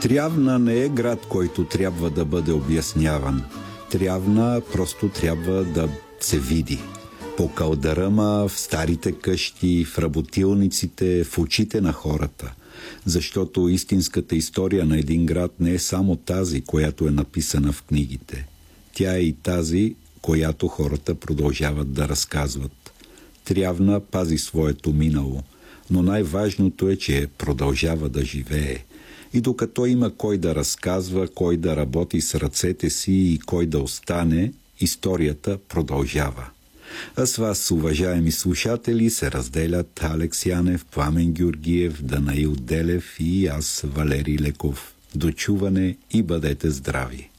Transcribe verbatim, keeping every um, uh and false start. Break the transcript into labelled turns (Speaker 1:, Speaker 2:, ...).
Speaker 1: Трявна не е град, който трябва да бъде обясняван. Трявна просто трябва да се види. По калдаръма, в старите къщи, в работилниците, в очите на хората. Защото истинската история на един град не е само тази, която е написана в книгите. Тя е и тази, която хората продължават да разказват. Трявна пази своето минало, но най-важното е, че продължава да живее. И докато има кой да разказва, кой да работи с ръцете си и кой да остане, историята продължава. А с вас, уважаеми слушатели, се разделят Алекс Янев, Пламен Георгиев, Данаил Делев и аз, Валери Леков. До чуване и бъдете здрави!